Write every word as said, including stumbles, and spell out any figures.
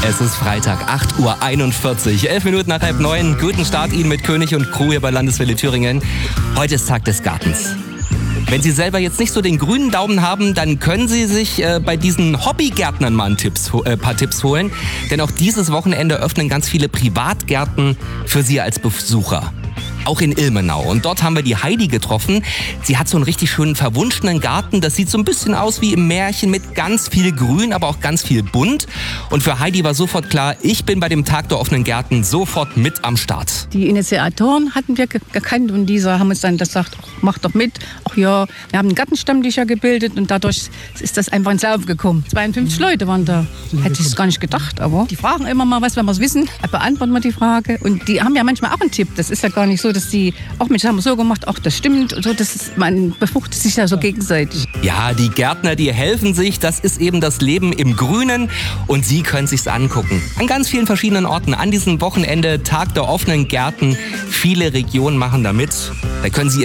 Es ist Freitag, acht Uhr einundvierzig, elf Minuten nach halb neun. Guten Start Ihnen mit König und Crew hier bei Landeswelle Thüringen. Heute ist Tag des Gartens. Wenn Sie selber jetzt nicht so den grünen Daumen haben, dann können Sie sich äh, bei diesen Hobbygärtnern mal ein Tipps, äh, paar Tipps holen. Denn auch dieses Wochenende öffnen ganz viele Privatgärten für Sie als Besucher. Auch in Ilmenau. Und dort haben wir die Heidi getroffen. Sie hat so einen richtig schönen verwunschenen Garten. Das sieht so ein bisschen aus wie im Märchen mit ganz viel Grün, aber auch ganz viel bunt. Und für Heidi war sofort klar, ich bin bei dem Tag der offenen Gärten sofort mit am Start. Die Initiatoren hatten wir gekannt und diese haben uns dann gesagt, mach doch mit. Ach ja, wir haben einen Gartenstammtisch gebildet und dadurch ist das einfach ins Laufen gekommen. zweiundfünfzig mhm. Leute waren da. Hätte ich es gar nicht gedacht, aber die fragen immer mal was, wenn wir es wissen, beantworten wir die Frage. Und die haben ja manchmal auch einen Tipp. Das ist ja gar nicht so, dass die, auch Mensch, haben wir so gemacht, auch das stimmt und so, das ist, man befruchtet sich ja so gegenseitig. Ja, die Gärtner, die helfen sich, das ist eben das Leben im Grünen und Sie können sich's angucken. An ganz vielen verschiedenen Orten, an diesem Wochenende, Tag der offenen Gärten, viele Regionen machen da mit. Da können Sie